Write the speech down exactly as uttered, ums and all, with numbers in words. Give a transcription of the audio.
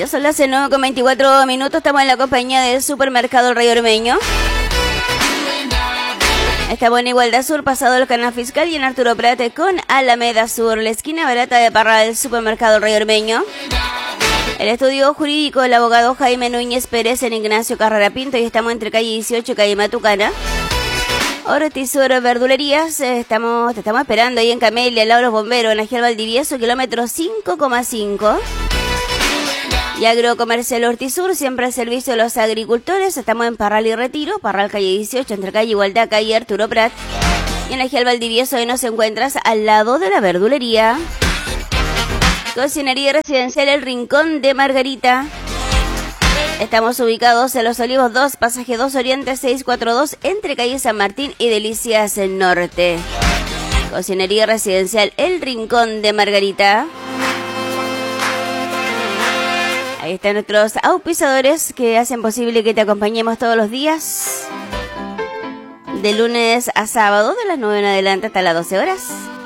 Ya son las nueve con veinticuatro minutos. Estamos en la compañía del Supermercado El Rey Ormeño. Estamos en Igualdad Sur, pasado el canal fiscal, y en Arturo Prat con Alameda Sur, la esquina barata de Parral del Supermercado El Rey Ormeño. El estudio jurídico del abogado Jaime Núñez Pérez en Ignacio Carrera Pinto, y estamos entre calle dieciocho y calle Matucana. Ortiz Sur Verdulerías, estamos, te estamos esperando ahí en Camelia, al lado de los bomberos, en la Gial Valdivieso, kilómetro cinco coma cinco. Y Agrocomercial Ortiz Sur, siempre al servicio de los agricultores. Estamos en Parral y Retiro, Parral calle dieciocho, entre calle Igualdad, calle Arturo Prat. Y en la Gial Valdivieso, ahí nos encuentras al lado de la verdulería. Cocinería Residencial El Rincón de Margarita. Estamos ubicados en Los Olivos dos, pasaje dos Oriente seiscientos cuarenta y dos, entre calle San Martín y Delicias Norte. Cocinería Residencial El Rincón de Margarita. Ahí están nuestros auspiciadores que hacen posible que te acompañemos todos los días, de lunes a sábado, de las nueve en adelante hasta las doce horas.